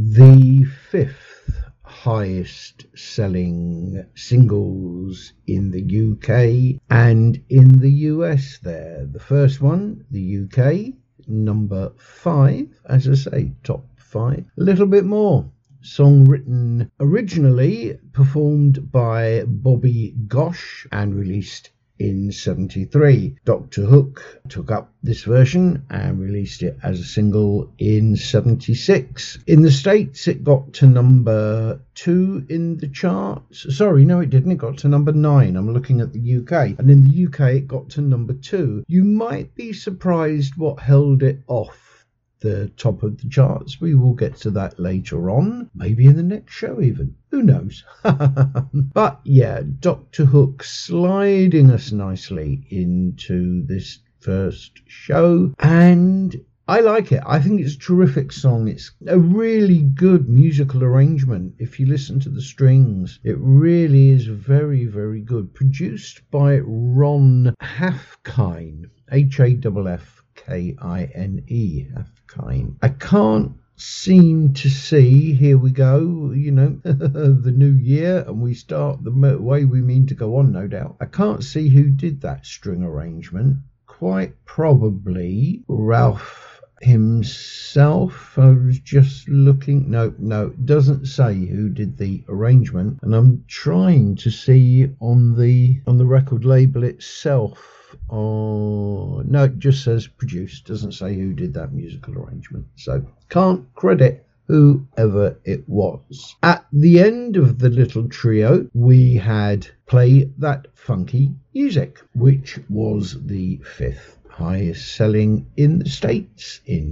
the fifth highest selling singles in the UK and in the US there. The first one, the UK, number 5, as I say, top 5. A little bit more. Song written originally, performed by Bobby Gosh and released in 73. Dr. Hook took up this version and released it as a single in 76. In the States, it got to number 2 in the charts. Sorry, no, it didn't. It got to number 9. I'm looking at the UK. And in the UK, it got to number 2. You might be surprised what held it off the top of the charts. We will get to that later on, maybe in the next show even, who knows. But yeah, Dr. Hook sliding us nicely into this first show, and I like it. I think it's a terrific song. It's a really good musical arrangement. If you listen to the strings, it really is very, very good. Produced by Ron Haffkine, Haffkine. I can't seem to see, here we go, you know, the new year, and we start the way we mean to go on, no doubt. I can't see who did that string arrangement. Quite probably Ralph himself. I was just looking. No, it doesn't say who did the arrangement, and I'm trying to see on the record label itself. Oh no, it just says produced, doesn't say who did that musical arrangement, so can't credit whoever it was. At the end of the little trio, we had Play That Funky Music, which was the 5th highest selling in the States in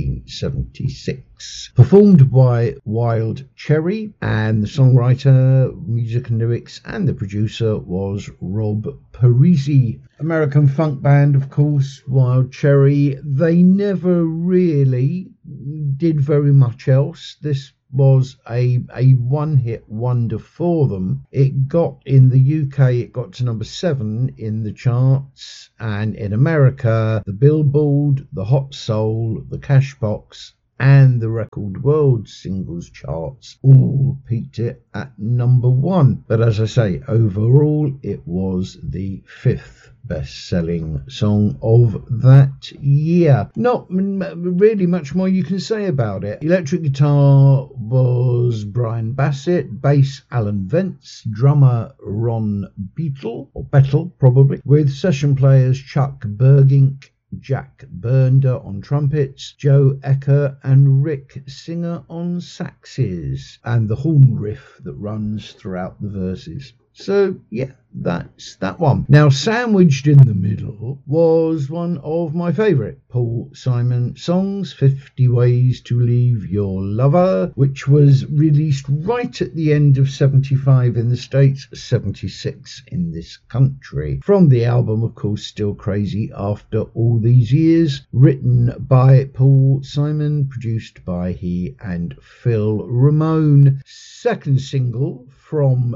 1976. Performed by Wild Cherry, and the songwriter, music and lyrics, and the producer was Rob Parisi. American funk band, of course, Wild Cherry. They never really did very much else. This was a one-hit wonder for them. It got, in the UK, it got to number 7 in the charts, and in America, the Billboard, the Hot Soul, the Cashbox, and the Record World Singles Charts all peaked it at number 1. But as I say, overall, it was the 5th best-selling song of that year. Not really much more you can say about it. Electric guitar was Brian Bassett, bass Alan Vance, drummer Ron Bettel probably, with session players Chuck Bergink, Jack Bernder on trumpets, Joe Ecker and Rick Singer on saxes, and the horn riff that runs throughout the verses. So yeah, that's that one. Now, sandwiched in the middle was one of my favourite Paul Simon songs, 50 Ways to Leave Your Lover, which was released right at the end of 75 in the States, 76 in this country. From the album, of course, Still Crazy After All These Years, written by Paul Simon, produced by he and Phil Ramone. Second single from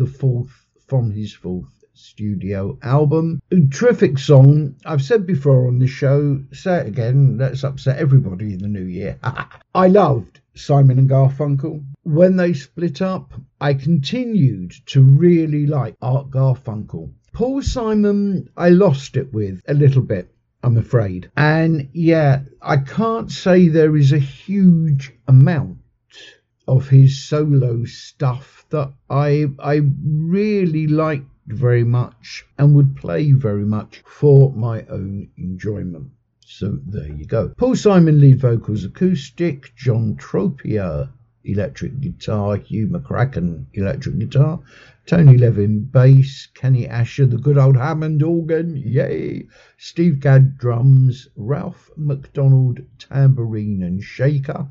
his fourth studio album. A terrific song. I've said before on the show, say it again, let's upset everybody in the new year. I loved Simon and Garfunkel. When they split up, I continued to really like Art Garfunkel. Paul Simon, I lost it with a little bit, I'm afraid. And yeah, I can't say there is a huge amount of his solo stuff that I really liked very much and would play very much for my own enjoyment. So there you go. Paul Simon lead vocals acoustic, John Tropia electric guitar, Hugh McCracken electric guitar, Tony Levin bass, Kenny Asher the good old Hammond organ, yay, Steve Gadd drums, Ralph McDonald tambourine and shaker,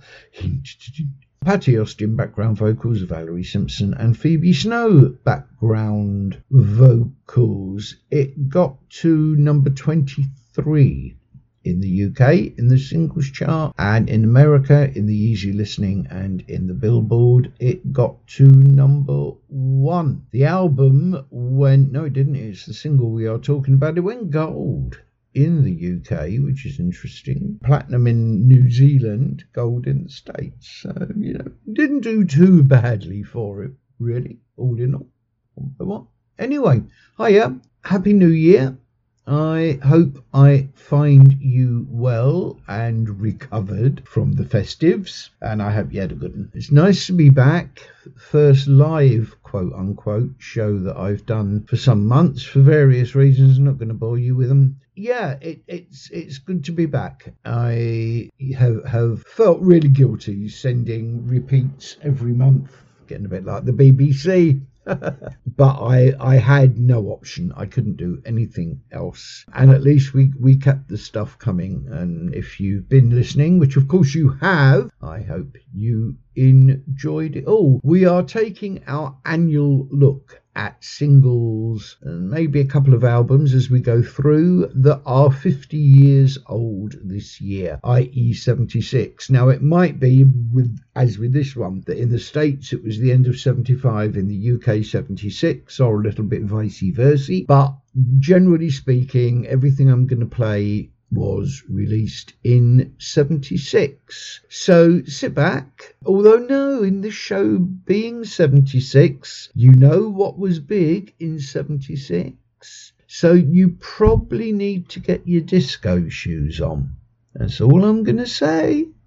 Patty Austin background vocals, Valerie Simpson and Phoebe Snow background vocals. It got to number 23 in the UK in the singles chart, and in America in the easy listening and in the Billboard it got to number 1. The album went, no it didn't, it's the single we are talking about, it went gold in the UK, which is interesting. Platinum in New Zealand, gold in the States. So, didn't do too badly for it, really, all in all. What? Anyway, hiya, Happy New Year. I hope I find you well and recovered from the festives, and I hope you had a good one. It's nice to be back. First live, quote unquote, show that I've done for some months for various reasons. I'm not going to bore you with them. Yeah, it's good to be back. I have felt really guilty sending repeats every month, getting a bit like the BBC. But I had no option. I couldn't do anything else. And at least we kept the stuff coming. And if you've been listening, which of course you have, I hope you enjoyed it all. We are taking our annual look at singles and maybe a couple of albums as we go through that are 50 years old this year, i.e. 76. Now it might be as with this one that in the States it was the end of 75, in the UK 76, or a little bit vice versa, but generally speaking everything I'm going to play was released in 76. So sit back. Although no, in the show being 76, you know what was big in 76. So you probably need to get your disco shoes on. That's all I'm going to say.